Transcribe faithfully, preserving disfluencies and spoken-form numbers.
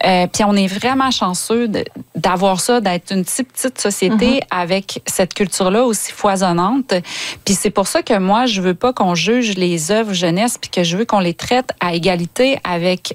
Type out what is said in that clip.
Euh, puis on est vraiment chanceux de, d'avoir ça, d'être une si petite société mm-hmm. avec cette culture-là aussi foisonnante. Puis c'est pour ça que moi, je veux pas qu'on juge les œuvres jeunesse puis que je veux qu'on les traite à égalité avec